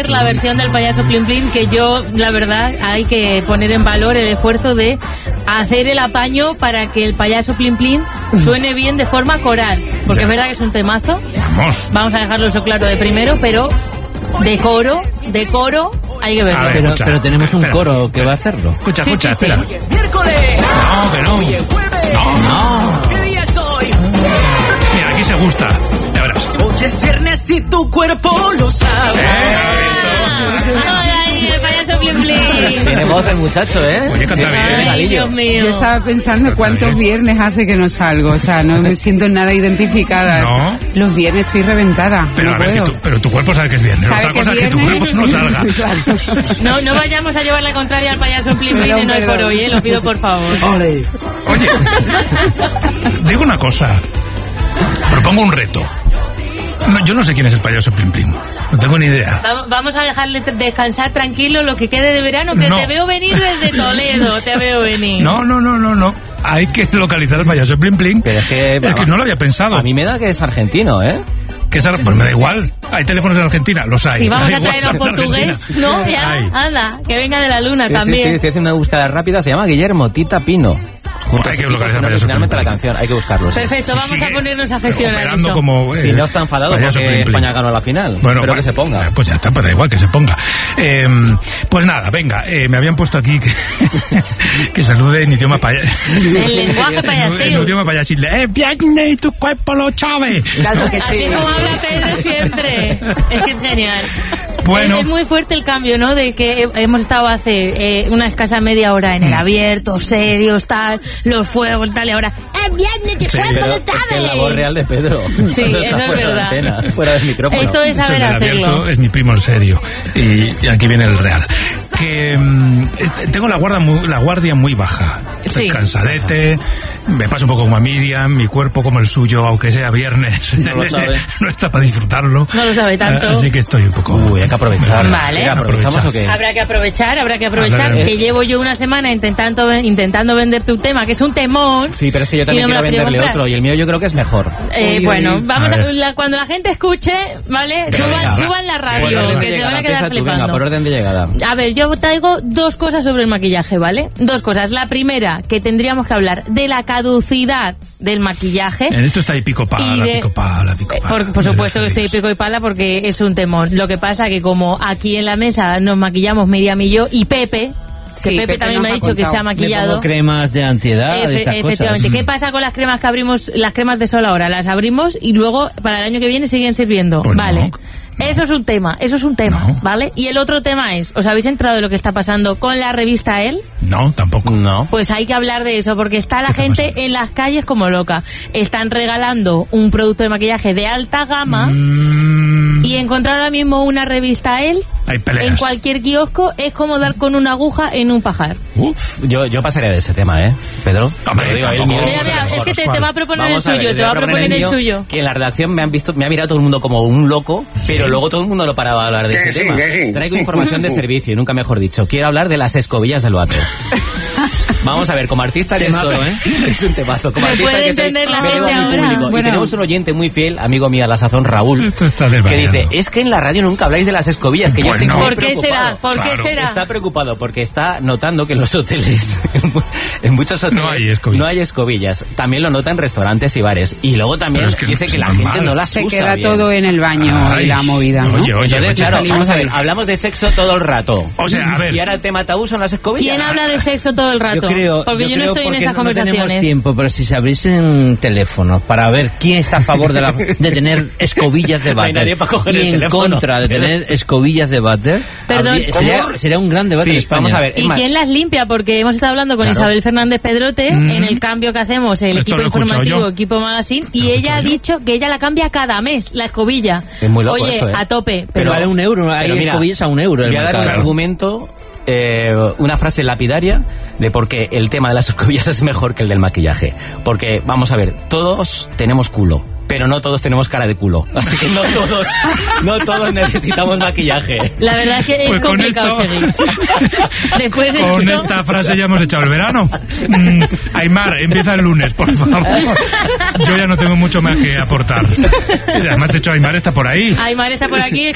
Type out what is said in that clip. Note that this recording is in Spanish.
ver la versión del payaso Plin Plin, que yo, la verdad, hay que poner en valor el esfuerzo de hacer el apaño para que el payaso Plin Plin suene bien de forma coral, porque es verdad que es un temazo. Vamos a dejarlo eso claro de primero, pero de coro hay que verlo. Ver, pero tenemos un coro que va a hacerlo. Escucha, Sí. espera. Miércoles. No, que no. No. ¿Qué día es hoy? Mira, aquí se gusta. Ya verás. Hoy es viernes y tu cuerpo lo sabe. Ay, el payaso Plin Plin. Tiene voz el muchacho, ¿eh? Oye, canta bien. Ay, Dios mío. Yo estaba pensando cuántos viernes hace que no salgo, o sea, no me siento nada identificada. No. Los viernes estoy reventada. Pero no a ver, puedo. pero tu cuerpo sabe que es viernes. ¿Sabe Otra que cosa es es que tu viernes? cuerpo no salga. Claro. No vayamos a llevar la contraria al payaso Plin Plin en hoy por hoy, lo pido por favor. Oye, digo una cosa. Propongo un reto. No, yo no sé quién es el payaso Plin Plin. No tengo ni idea. Vamos a dejarle descansar tranquilo lo que quede de verano, que No. te veo venir desde Toledo, te veo venir. No. Hay que localizar al payaso Plin Plin. Pero es que no lo había pensado. A mí me da que es argentino, ¿eh? Pues me da igual. Hay teléfonos en Argentina, los hay. Si vamos Hay a traer a WhatsApp en portugués, Argentina. no, ya, Hay. anda, que venga de la luna Sí, también. sí, estoy haciendo una búsqueda rápida, se llama Guillermo Tita Pino. Hay que localizar al payaso Finalmente Plin la Plin. canción, hay que buscarlo. Sí. Perfecto, Sí, vamos sigue a ponernos a gestionar operando eso. como, Si no está enfadado payaso porque Plin Plin. España ganó la final. Bueno, Espero que se ponga. Pues ya está, pues da igual que se ponga. Pues nada, venga, me habían puesto aquí que salude en idioma payasil. El lenguaje payasil. En idioma payasil. Viernes y tu cuerpo lo sabe. Claro que Así como habla Pedro siempre. Es que es genial. Bueno. Es muy fuerte el cambio, ¿no? De que hemos estado hace una escasa media hora en el abierto, serios, tal, los fuegos, tal, y ahora es viernes, te cuerpo Pero lo es que sabe. la voz real de Pedro. Sí, Cuando está eso es fuera de la verdad. antena, fuera del micrófono. Esto es saber El del abierto hacerlo. es mi primo el serio. Y aquí viene el real. Que tengo la guardia muy baja. Estoy Sí. cansadete, me paso un poco como a Miriam, mi cuerpo como el suyo, aunque sea viernes. No lo sabe. No está para disfrutarlo. No lo sabe tanto. Así que estoy un poco... Uy, hay que aprovechar. Vale. Venga, ¿aprovechamos o qué? Habrá que aprovechar, Hablar- que llevo yo una semana intentando vender tu tema, que es un temón. Sí, pero es que yo también Y no me quiero la quiero venderle comprar. otro y el mío yo creo que es mejor. Bueno, vamos A ver. cuando la gente escuche, ¿vale? Venga, Suban la radio, Por orden de que se van llegada, a quedar empieza tú, venga, flipando. por orden de llegada. A ver, yo traigo dos cosas sobre el maquillaje, ¿vale? Dos cosas. La primera, que tendríamos que hablar de la caducidad del maquillaje. En esto está ahí pico pala, Y de- pico pala, pico pala. Por supuesto que estoy Félix. pico y pala porque es un temón. Lo que pasa que como aquí en la mesa nos maquillamos Miriam y yo y Pepe, que Sí, Pepe Pepe también nos me ha ha dicho que se ha contado. Me maquillado. pongo cremas de antiedad, de estas cosas. Efectivamente. ¿Qué pasa con las cremas que abrimos, las cremas de sol ahora? Las abrimos y luego para el año que viene siguen sirviendo. Pues no. Vale. Eso es un tema, No. ¿vale? Y el otro tema es, ¿os habéis enterado de lo que está pasando con la revista Elle? No, tampoco. No. Pues hay que hablar de eso, porque está la ¿Qué está gente pasando? en las calles como loca. Están regalando un producto de maquillaje de alta gama y encontrar ahora mismo una revista Elle Hay peleas. en cualquier kiosco es como dar con una aguja en un pajar. Uf. Yo pasaría de ese tema, ¿eh? Pedro. Hombre, Te lo digo, tampoco. el mío Mira, es mira, mejor. es que te va a proponer Vamos el a ver, suyo, te va a proponer el mío, suyo. Que en la redacción me ha mirado todo el mundo como un loco, pero luego todo el mundo lo paraba a hablar de ese tema. Traigo información de servicio, nunca mejor dicho. Quiero hablar de las escobillas del váter. Vamos a ver, como artista que Temazo, soy, es un temazo. Como Me artista puede que soy, entender la me debo gente a mi ahora. público. Bueno. Y tenemos un oyente muy fiel, amigo mío a la sazón, Raúl, Esto está que desvariado. dice, es que en la radio nunca habláis de las escobillas, que yo Pues estoy no. muy ¿Por qué preocupado. será? ¿Por qué Claro. será? Está preocupado porque está notando que en los hoteles, en muchos hoteles, No hay escobillas. no hay escobillas. También lo nota en restaurantes y bares. Y luego también Pero es que dice es que la normal. gente no las Se usa queda bien. todo en el baño Ay, y la movida, ¿no? oye, Entonces, claro, salimos vamos a ver, ahí. hablamos de sexo todo el rato. O sea, a ver. Y ahora el tema tabú son las escobillas. ¿Quién habla de sexo todo el rato? Porque yo no creo estoy en porque esas no tenemos conversaciones. tiempo, pero si se abriesen teléfonos para ver quién está a favor de tener escobillas de No hay váter nadie para coger y el en teléfono. contra de tener escobillas de váter, Perdón, sería un gran debate Sí, en España. vamos a ver. Es ¿Y más, quién las limpia? Porque hemos estado hablando con Claro. Isabel Fernández Pedrote en el cambio que hacemos, el Esto equipo lo he escuchado informativo, yo. equipo magazine, y Lo he ella ha escuchado yo. dicho que ella la cambia cada mes, la escobilla. Es muy loco Oye, eso, ¿eh? a tope. Pero vale €1, hay pero mira, escobillas a €1 el Voy a dar un mercado. argumento, una frase lapidaria de por qué el tema de las escobillas es mejor que el del maquillaje. Porque, vamos a ver, todos tenemos culo, pero no todos tenemos cara de culo. Así que no todos necesitamos maquillaje. La verdad es que es Pues con complicado esto- seguir. Después de Con esto, esta frase ya hemos echado el verano. Aymar, empieza el lunes, por favor. Yo ya no tengo mucho más que aportar. Además, de hecho, Aymar está por ahí. Aymar está por aquí.